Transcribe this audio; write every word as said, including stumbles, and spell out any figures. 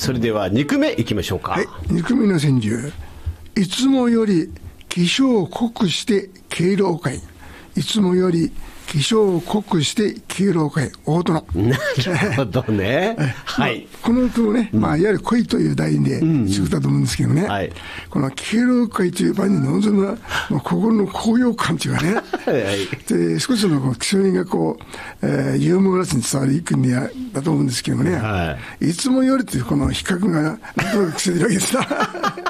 それではに句目いきましょうか。 はい、に句目の川柳。いつもより気性を濃くして敬老会。いつもより気性を濃くして敬老会。大殿。 なるほどね。はい。 この句をね、まあ、いわゆる恋という題で作ったと思うんですけどね、うんうん、はい、この敬老会という場に臨む、まあ、心の高揚感というかね、はい、で少しのこう基礎がこう、えー、ユーモラスに伝わる一句にだと思うんですけどもね、はい、いつもよりというこの比較がなんとなく癖でるわけですな。